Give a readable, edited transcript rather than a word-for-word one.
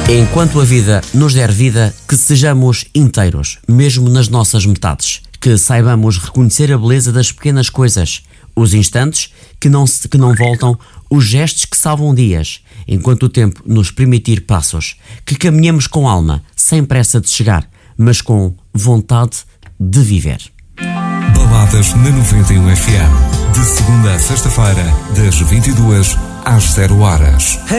Enquanto a vida nos der vida, que sejamos inteiros, mesmo nas nossas metades. Que saibamos reconhecer a beleza das pequenas coisas, os instantes que não voltam, os gestos que salvam dias, enquanto o tempo nos permitir passos. Que caminhemos com alma, sem pressa de chegar, mas com vontade de viver. Baladas na 91 FM, de segunda a sexta-feira, das 22 às 0 horas.